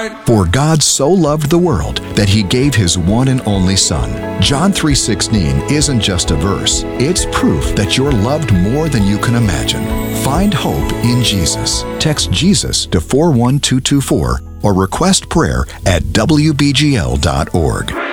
right. For God so loved the world that he gave his one and only Son. John 3:16 isn't just a verse. It's proof that you're loved more than you can imagine. Find hope in Jesus. Text Jesus to 41224 or request prayer at wbgl.org.